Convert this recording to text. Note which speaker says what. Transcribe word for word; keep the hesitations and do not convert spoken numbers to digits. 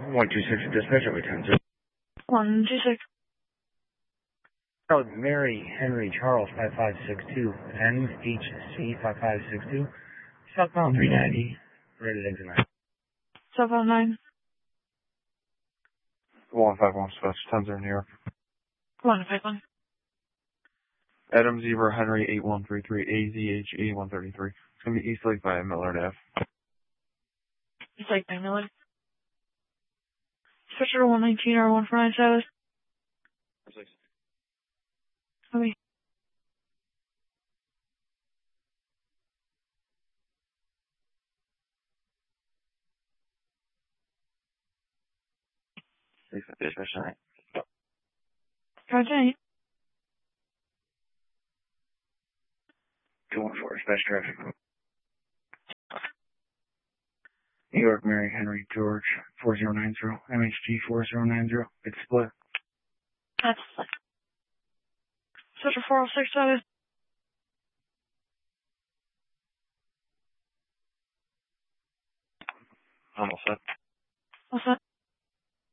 Speaker 1: one two six dispatcher returns it.
Speaker 2: one two six.
Speaker 1: Oh, Mary Henry Charles five five six two, N H C five five six two, southbound three ninety, rated exit nine.
Speaker 2: Southbound nine.
Speaker 3: one five one Special ten zero New York.
Speaker 2: one five one.
Speaker 3: Adam Zebra Henry eight one three three A Z H A one thirty-three. It's going to be East Lake by Millard Ave.
Speaker 2: East Lake by Millard. Switcher one nineteen or one four nine South. Okay.
Speaker 1: Dispatcher nine.
Speaker 2: Contact.
Speaker 1: two one four, dispatch traffic. New York Mary Henry George four zero nine zero, M H G four zero nine zero. It's split.
Speaker 2: That's split. Switcher four oh six South.
Speaker 3: I'm all set.
Speaker 2: What's that?